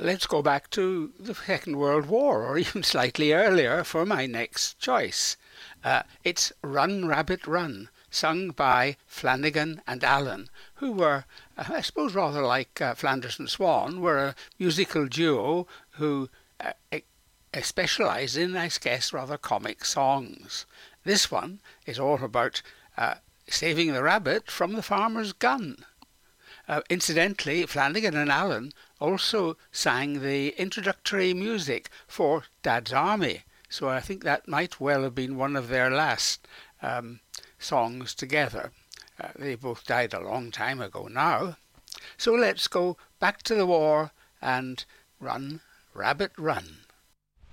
let's go back to the Second World War, or even slightly earlier, for my next choice. It's Run Rabbit Run, sung by Flanagan and Allen, who were, I suppose, rather like Flanders and Swan, were a musical duo who specialised in, I guess, rather comic songs. This one is all about saving the rabbit from the farmer's gun. Incidentally, Flanagan and Allen also sang the introductory music for Dad's Army, so I think that might well have been one of their last songs together. They both died a long time ago now. So let's go back to the war and Run, Rabbit, Run.